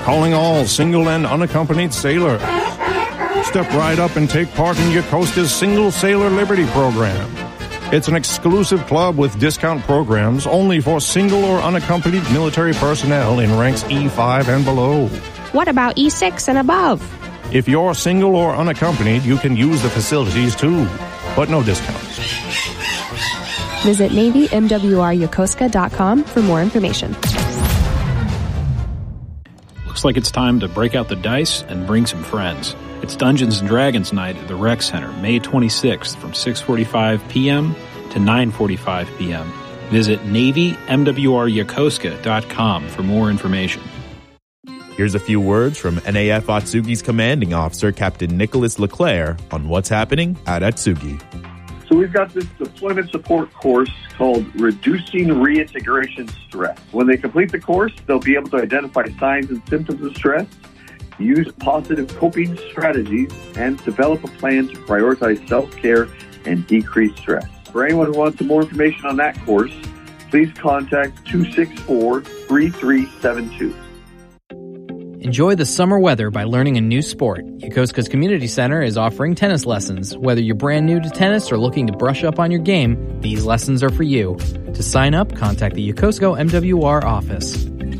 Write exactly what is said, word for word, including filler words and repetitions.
calling all single and unaccompanied sailors. Step right up and take part in Yokosuka's Single Sailor Liberty Program. It's an exclusive club with discount programs only for single or unaccompanied military personnel in ranks E five and below. What about E six and above? If you're single or unaccompanied, you can use the facilities too, but no discounts. Visit Navy M W R Yokosuka dot com for more information. Looks like it's time to break out the dice and bring some friends. It's Dungeons and Dragons Night at the Rec Center, May twenty-sixth from six forty-five p.m. to nine forty-five p.m. Visit Navy M W R Yokosuka dot com for more information. Here's a few words from N A F Atsugi's commanding officer, Captain Nicholas Leclerc, on what's happening at Atsugi. So we've got this deployment support course called Reducing Reintegration Stress. When they complete the course, they'll be able to identify signs and symptoms of stress, use positive coping strategies, and develop a plan to prioritize self-care and decrease stress. For anyone who wants some more information on that course, please contact two six four, three three seven two. Enjoy the summer weather by learning a new sport. Yokosuka's Community Center is offering tennis lessons. Whether you're brand new to tennis or looking to brush up on your game, these lessons are for you. To sign up, contact the Yokosuka M W R office.